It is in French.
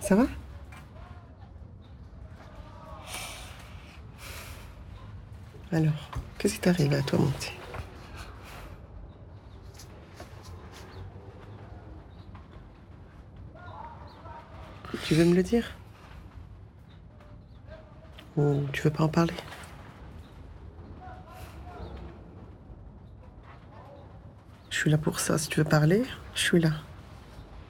Ça va? Alors, qu'est-ce qui t'arrive à toi, mon petit? Tu veux me le dire? Ou tu veux pas en parler? Je suis là pour ça. Si tu veux parler, je suis là.